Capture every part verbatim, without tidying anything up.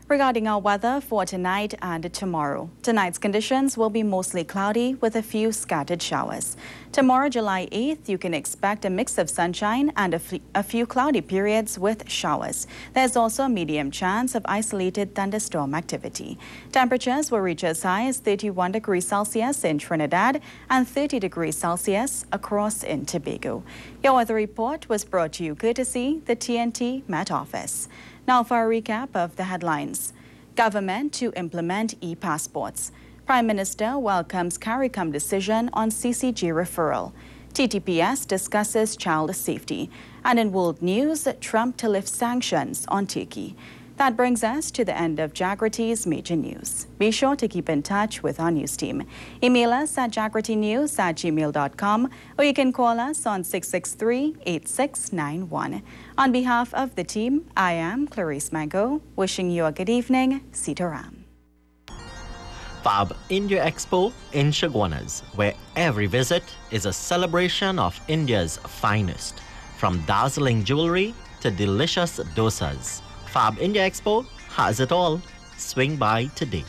Regarding our weather for tonight and tomorrow. Tonight's conditions will be mostly cloudy with a few scattered showers. Tomorrow, July eighth, you can expect a mix of sunshine and a, f a few cloudy periods with showers. There's also a medium chance of isolated thunderstorm activity. Temperatures will reach as high as thirty-one degrees Celsius in Trinidad and thirty degrees Celsius across in Tobago. Your weather report was brought to you courtesy the T N T Met Office. Now for a recap of the headlines. Government to implement e-passports. Prime Minister welcomes CARICOM decision on C C G referral. T T P S discusses child safety. And in world news, Trump to lift sanctions on Turkey. That brings us to the end of Jagriti's major news. Be sure to keep in touch with our news team. Email us at jagritinews at gmail dot com or you can call us on six six three, eight six nine one. On behalf of the team, I am Clarice Mango, wishing you a good evening. Sitaram. Fab India Expo in Chaguanas, where every visit is a celebration of India's finest, from dazzling jewelry to delicious dosas. Fab India Expo has it all. Swing by today.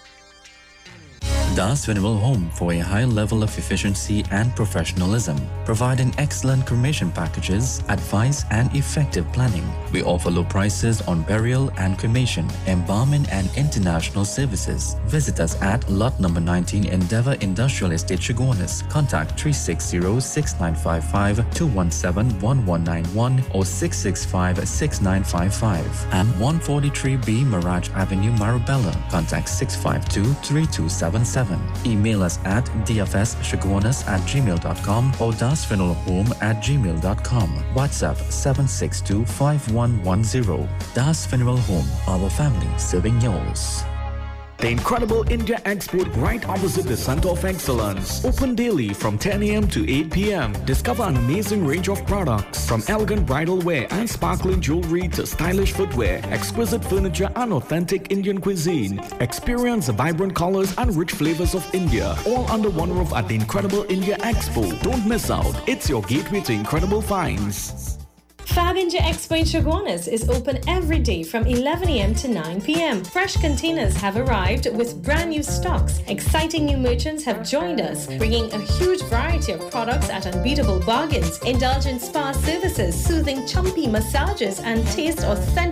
Das Funeral Home for a high level of efficiency and professionalism, providing excellent cremation packages, advice and effective planning. We offer low prices on burial and cremation, embalming and international services. Visit us at lot number nineteen Endeavour Industrial Estate, Chaguanas. Contact three six zero, six nine five five, two one seven, one one nine one or six six five, six nine five five. And one forty-three B Mirage Avenue, Marabella. Contact six five two, three two seven seven. Email us at d f s chaguanas at gmail dot com or dasfuneralhome at gmail dot com. WhatsApp seven six two, five one one zero. Das Funeral Home, our family serving yours. The incredible India Expo right opposite the Center of Excellence. Open daily from ten A M to eight P M Discover an amazing range of products from elegant bridal wear and sparkling jewelry to stylish footwear, exquisite furniture and authentic Indian cuisine. Experience the vibrant colors and rich flavors of India, all under one roof at the incredible India Expo. Don't miss out. It's your gateway to incredible finds. Fab India Expo in Chaguanas is open every day from eleven A M to nine P M Fresh containers have arrived with brand new stocks. Exciting new merchants have joined us, bringing a huge variety of products at unbeatable bargains. Indulgent spa services, soothing chumpy massages, and taste authentic